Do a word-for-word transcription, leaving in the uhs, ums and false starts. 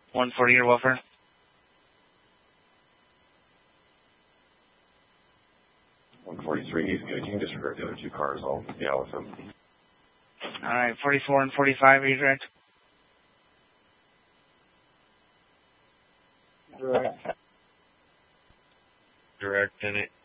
one forty your woofer. one forty-three, he's good. You can disregard the other two cars. I'll be out with him. All right, forty-four and forty-five, are you direct? Direct. Direct in it.